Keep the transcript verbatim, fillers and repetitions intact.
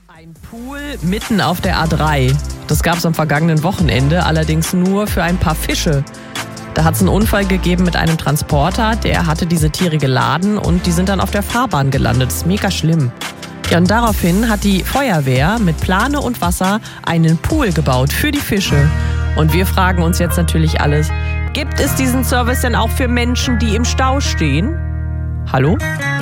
Ein Pool mitten auf der A drei. Das gab es am vergangenen Wochenende, allerdings nur für ein paar Fische. Da hat es einen Unfall gegeben mit einem Transporter, der hatte diese Tiere geladen und die sind dann auf der Fahrbahn gelandet. Das ist mega schlimm. Ja, und daraufhin hat die Feuerwehr mit Plane und Wasser einen Pool gebaut für die Fische. Und wir fragen uns jetzt natürlich alles, gibt es diesen Service denn auch für Menschen, die im Stau stehen? Hallo?